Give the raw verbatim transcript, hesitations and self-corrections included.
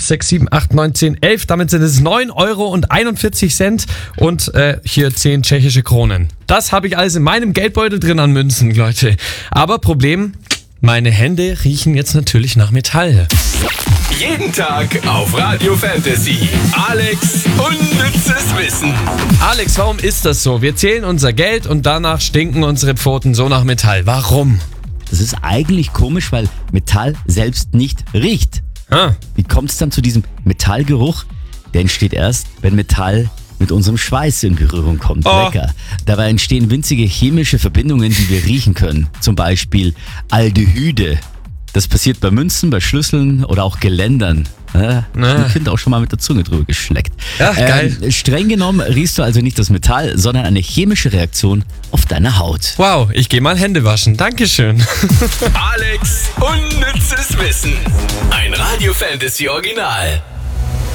eins sechs sieben acht neun zehn elf. Damit sind es neun Euro und einundvierzig Cent und äh, hier zehn tschechische Kronen. Das habe ich alles in meinem Geldbeutel drin an Münzen, Leute. Aber Problem, meine Hände riechen jetzt natürlich nach Metall. Jeden Tag auf Radio Fantasy. Alex unnützes Wissen. Alex, warum ist das so? Wir zählen unser Geld und danach stinken unsere Pfoten so nach Metall. Warum? Das ist eigentlich komisch, weil Metall selbst nicht riecht. Ah. Wie kommt es dann zu diesem Metallgeruch? Der entsteht erst, wenn Metall mit unserem Schweiß in Berührung kommt. Oh. Lecker. Dabei entstehen winzige chemische Verbindungen, die wir riechen können. Zum Beispiel Aldehyde. Das passiert bei Münzen, bei Schlüsseln oder auch Geländern. Ja, ein Kind auch schon mal mit der Zunge drüber geschleckt. Ja, geil. Ähm, streng genommen riechst du also nicht das Metall, sondern eine chemische Reaktion auf deine Haut. Wow, ich gehe mal Hände waschen. Dankeschön. Alex unnützes Wissen. Ein Radio Fantasy Original.